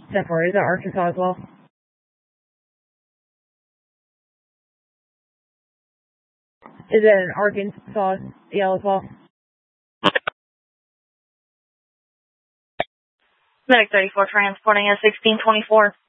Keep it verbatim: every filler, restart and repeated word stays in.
ten four, is that Arkansas as well? Is it an Arkansas yell as well? Medic thirty-four transporting a sixteen twenty-four.